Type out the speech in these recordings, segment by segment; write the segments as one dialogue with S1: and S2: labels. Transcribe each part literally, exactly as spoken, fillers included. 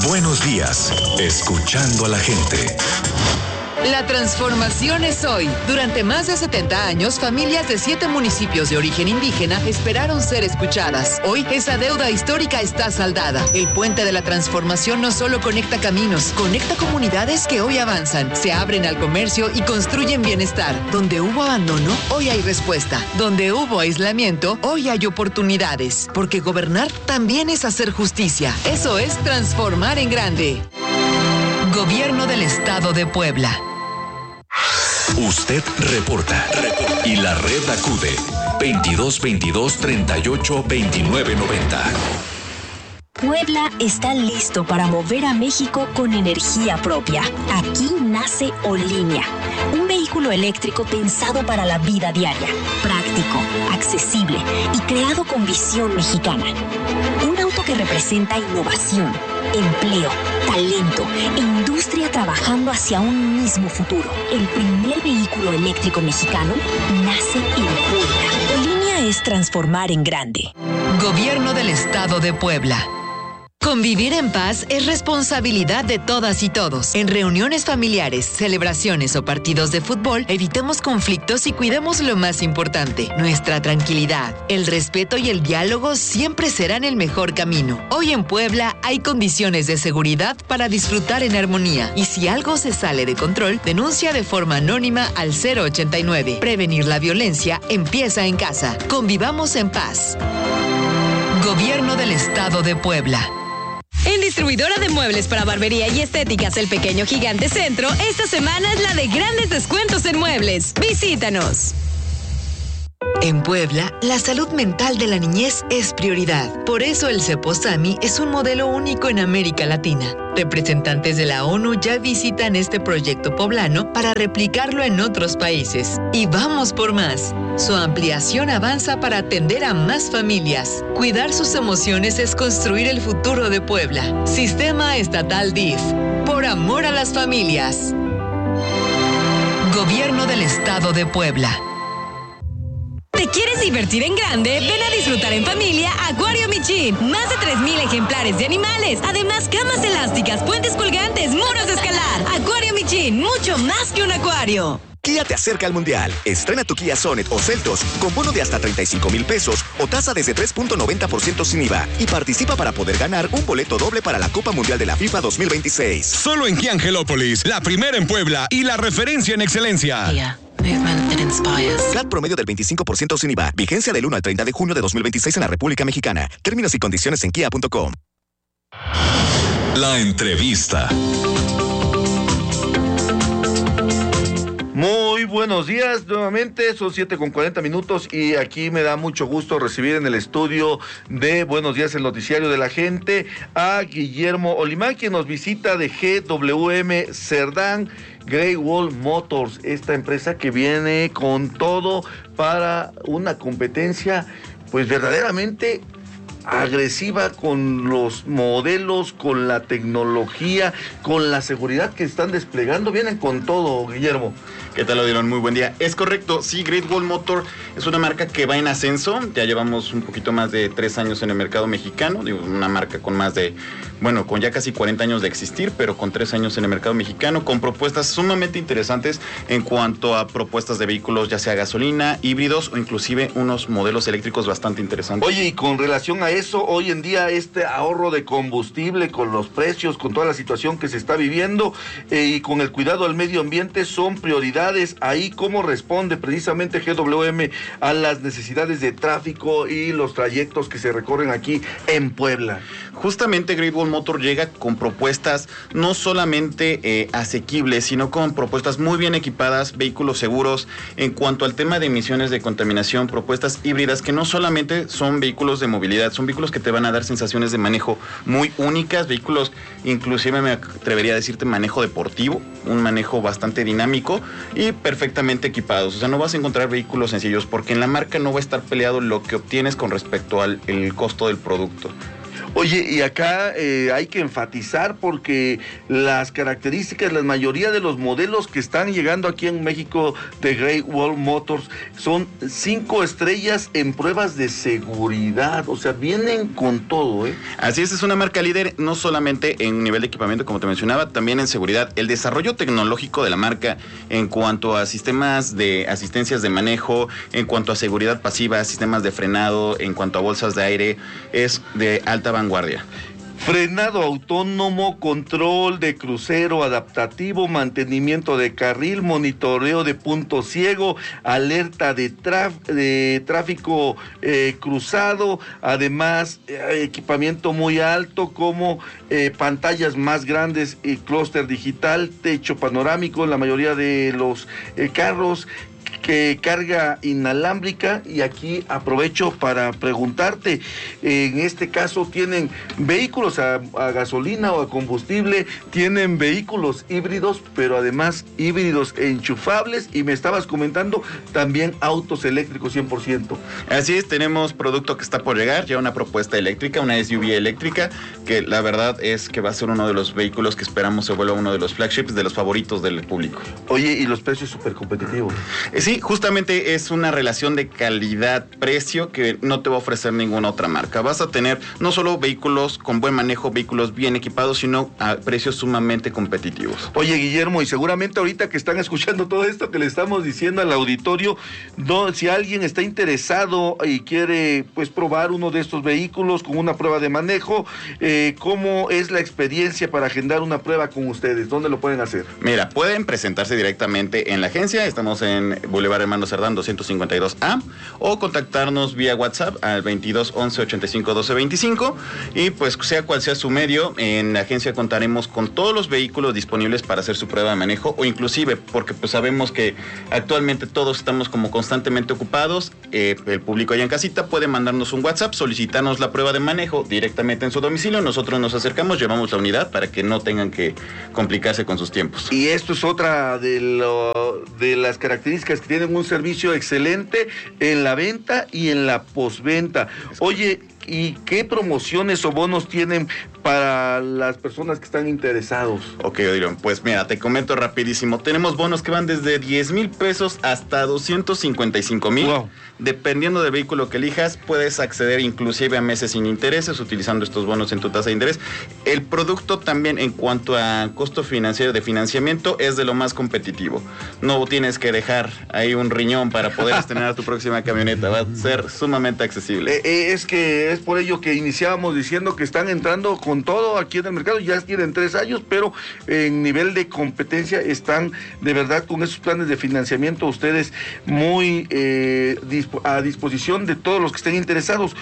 S1: Buenos días, escuchando a la gente.
S2: La transformación es hoy. Durante más de setenta años, familias de siete municipios de origen indígena esperaron ser escuchadas. Hoy, esa deuda histórica está saldada. El puente de la transformación no solo conecta caminos, conecta comunidades que hoy avanzan, se abren al comercio y construyen bienestar. Donde hubo abandono, hoy hay respuesta. Donde hubo aislamiento, hoy hay oportunidades. Porque gobernar también es hacer justicia. Eso es transformar en grande. Gobierno del Estado de Puebla.
S1: Usted reporta, reporta y la red acude veintidós veintidós treinta y ocho veintinueve noventa.
S3: Puebla está listo para mover a México con energía propia. Aquí nace Olínea, un vehículo eléctrico pensado para la vida diaria, práctico, accesible y creado con visión mexicana. Un auto que representa innovación, empleo, talento e industria trabajando hacia un mismo futuro. El primer vehículo eléctrico mexicano nace en Puebla. Olínea es transformar en grande.
S2: Gobierno del Estado de Puebla. Convivir en paz es responsabilidad de todas y todos. En reuniones familiares, celebraciones o partidos de fútbol, evitemos conflictos y cuidemos lo más importante, nuestra tranquilidad. El respeto y el diálogo siempre serán el mejor camino. Hoy en Puebla hay condiciones de seguridad para disfrutar en armonía. Y si algo se sale de control, denuncia de forma anónima al cero ochenta y nueve. Prevenir la violencia empieza en casa. Convivamos en paz. Gobierno del Estado de Puebla.
S4: En distribuidora de muebles para barbería y estéticas El Pequeño Gigante Centro, esta semana es la de grandes descuentos en muebles. Visítanos.
S2: En Puebla, la salud mental de la niñez es prioridad. Por eso el Ceposami es un modelo único en América Latina. Representantes de la ONU ya visitan este proyecto poblano para replicarlo en otros países. Y vamos por más. Su ampliación avanza para atender a más familias. Cuidar sus emociones es construir el futuro de Puebla. Sistema Estatal D I F. Por amor a las familias. Gobierno del Estado de Puebla.
S4: ¿Te quieres divertir en grande? Ven a disfrutar en familia Acuario Michin. Más de tres mil ejemplares de animales. Además, camas elásticas, puentes colgantes, muros de escalar. Acuario Michin, mucho más que un acuario.
S5: Kia te acerca al Mundial. Estrena tu Kia Sonet o Seltos con bono de hasta treinta y cinco mil pesos o tasa desde tres punto noventa por ciento sin I V A. Y participa para poder ganar un boleto doble para la Copa Mundial de la FIFA dos mil veintiséis.
S6: Solo en Kia Angelópolis, la primera en Puebla y la referencia en excelencia.
S7: Kia. Movement that inspires.
S5: C A T promedio del veinticinco por ciento sin I V A. Vigencia del uno al treinta de junio de dos mil veintiséis en la República Mexicana. Términos y condiciones en kia punto com.
S1: La entrevista.
S8: Muy buenos días nuevamente, son siete con cuarenta minutos y aquí me da mucho gusto recibir en el estudio de Buenos Días, el noticiario de la gente, a Guillermo Olimán, quien nos visita de G W M Cerdán Great Wall Motors, esta empresa que viene con todo para una competencia pues verdaderamente agresiva con los modelos, con la tecnología, con la seguridad que están desplegando. Vienen con todo, Guillermo.
S9: ¿Qué tal, Odilon? Muy buen día. Es correcto, sí, Great Wall Motor es una marca que va en ascenso. Ya llevamos un poquito más de tres años en el mercado mexicano. Digo, una marca con más de, bueno, con ya casi cuarenta años de existir, pero con tres años en el mercado mexicano, con propuestas sumamente interesantes en cuanto a propuestas de vehículos, ya sea gasolina, híbridos o inclusive unos modelos eléctricos bastante interesantes.
S8: Oye, y con relación a eso, hoy en día este ahorro de combustible, con los precios, con toda la situación que se está viviendo eh, y con el cuidado al medio ambiente son prioridades. Ahí, ¿cómo responde precisamente G W M a las necesidades de tráfico y los trayectos que se recorren aquí en Puebla?
S9: Justamente Great Wall Motor llega con propuestas no solamente eh, asequibles, sino con propuestas muy bien equipadas, vehículos seguros. En cuanto al tema de emisiones de contaminación, propuestas híbridas que no solamente son vehículos de movilidad, son vehículos que te van a dar sensaciones de manejo muy únicas, vehículos inclusive me atrevería a decirte manejo deportivo, un manejo bastante dinámico y perfectamente equipados. O sea, no vas a encontrar vehículos sencillos porque en la marca no va a estar peleado lo que obtienes con respecto al el costo del producto.
S8: Oye, y acá eh, hay que enfatizar porque las características, la mayoría de los modelos que están llegando aquí en México de Great Wall Motors son cinco estrellas en pruebas de seguridad, o sea, vienen con todo, ¿eh?
S9: Así es, es una marca líder no solamente en nivel de equipamiento, como te mencionaba, también en seguridad. El desarrollo tecnológico de la marca en cuanto a sistemas de asistencias de manejo, en cuanto a seguridad pasiva, sistemas de frenado, en cuanto a bolsas de aire, es de alta vanguardia.
S8: Frenado autónomo, control de crucero adaptativo, mantenimiento de carril, monitoreo de punto ciego, alerta de, traf, de tráfico eh, cruzado, además eh, equipamiento muy alto como eh, pantallas más grandes y clúster digital, techo panorámico en la mayoría de los eh, carros, que carga inalámbrica. Y aquí aprovecho para preguntarte, en este caso tienen vehículos a, a gasolina o a combustible, tienen vehículos híbridos, pero además híbridos enchufables, y me estabas comentando también autos eléctricos cien por ciento.
S9: Así es, tenemos producto que está por llegar, ya una propuesta eléctrica, una S U V eléctrica, que la verdad es que va a ser uno de los vehículos que esperamos se vuelva uno de los flagships, de los favoritos del público.
S8: Oye, y los precios súper competitivos.
S9: Eh, sí, justamente es una relación de calidad-precio que no te va a ofrecer ninguna otra marca. Vas a tener no solo vehículos con buen manejo, vehículos bien equipados, sino a precios sumamente competitivos.
S8: Oye, Guillermo, y seguramente ahorita que están escuchando todo esto que le estamos diciendo al auditorio, no, si alguien está interesado y quiere pues probar uno de estos vehículos con una prueba de manejo, eh, ¿cómo es la experiencia para agendar una prueba con ustedes? ¿Dónde lo pueden hacer?
S9: Mira, pueden presentarse directamente en la agencia, estamos en Boulevard Hermano Cerdán doscientos cincuenta y dos A, o contactarnos vía WhatsApp al veintidós once ochenta y cinco doce veinticinco, y pues sea cual sea su medio, en la agencia contaremos con todos los vehículos disponibles para hacer su prueba de manejo, o inclusive, porque pues sabemos que actualmente todos estamos como constantemente ocupados, eh, el público allá en casita puede mandarnos un WhatsApp, solicitarnos la prueba de manejo directamente en su domicilio, nosotros nos acercamos, llevamos la unidad para que no tengan que complicarse con sus tiempos.
S8: Y esto es otra de, lo, de las características que tienen un servicio excelente en la venta y en la postventa. Oye, ¿y qué promociones o bonos tienen para las personas que están interesados?
S9: Ok, Odilon, pues mira, te comento rapidísimo. Tenemos bonos que van desde diez mil pesos hasta doscientos cincuenta y cinco mil. Wow. Dependiendo del vehículo que elijas, puedes acceder inclusive a meses sin intereses utilizando estos bonos en tu tasa de interés. El producto también, en cuanto a costo financiero de financiamiento, es de lo más competitivo. No tienes que dejar ahí un riñón para poder estrenar tu próxima camioneta. Va a ser sumamente accesible.
S8: Eh, eh, es que es por ello que iniciábamos diciendo que están entrando con todo aquí en el mercado. Ya tienen tres años, pero en nivel de competencia están de verdad con esos planes de financiamiento ustedes muy eh, a disposición de todos los que estén interesados.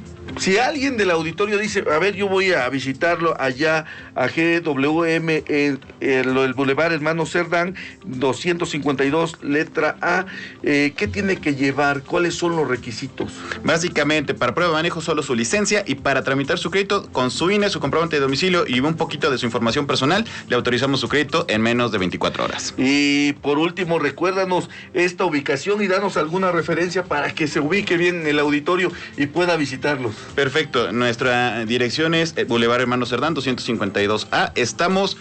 S8: Si alguien del auditorio dice, a ver, yo voy a visitarlo allá a G W M en el, el Boulevard Hermano Cerdán doscientos cincuenta y dos letra A, eh, ¿qué tiene que llevar? ¿Cuáles son los requisitos?
S9: Básicamente, para prueba de manejo solo su licencia, y para tramitar su crédito con su I N E, su comprobante de domicilio y un poquito de su información personal, le autorizamos su crédito en menos de veinticuatro horas.
S8: Y por último, recuérdanos esta ubicación y danos alguna referencia para que se ubique bien en el auditorio y pueda visitarlos.
S9: Perfecto, nuestra dirección es Boulevard Hermano Cerdán doscientos cincuenta y dos A. Estamos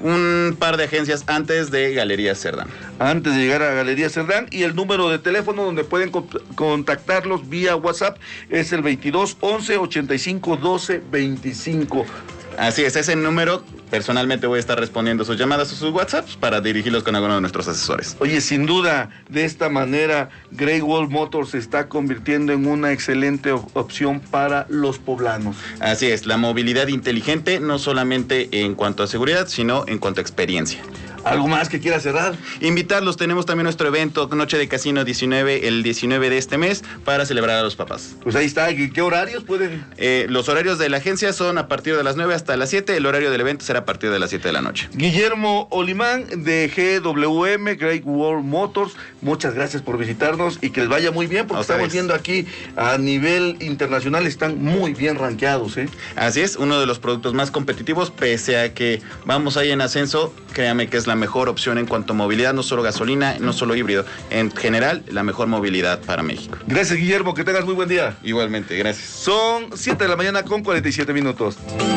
S9: un par de agencias antes de Galería Cerdán.
S8: Antes de llegar a Galería Cerdán, y el número de teléfono donde pueden contactarlos vía WhatsApp es el veintidós once ochenta y cinco doce veinticinco.
S9: Así es, ese número personalmente voy a estar respondiendo sus llamadas o sus WhatsApps para dirigirlos con alguno de nuestros asesores.
S8: Oye, sin duda, de esta manera, Great Wall Motors se está convirtiendo en una excelente op- opción para los poblanos.
S9: Así es, la movilidad inteligente, no solamente en cuanto a seguridad, sino en cuanto a experiencia.
S8: ¿Algo más que quiera cerrar?
S9: Invitarlos, tenemos también nuestro evento Noche de Casino diecinueve, el diecinueve de este mes, para celebrar a los papás.
S8: Pues ahí está, ¿qué horarios pueden?
S9: Eh, los horarios de la agencia son a partir de las nueve hasta las siete, el horario del evento será a partir de las siete de la noche.
S8: Guillermo Olimán de G W M, Great Wall Motors, muchas gracias por visitarnos y que les vaya muy bien, porque estamos viendo aquí a nivel internacional están muy bien rankeados, ¿eh?
S9: Así es, uno de los productos más competitivos, pese a que vamos ahí en ascenso, créame que es la la mejor opción en cuanto a movilidad, no solo gasolina, no solo híbrido, en general la mejor movilidad para México.
S8: Gracias, Guillermo, que tengas muy buen día.
S9: Igualmente, gracias.
S8: Son siete de la mañana con cuarenta y siete minutos.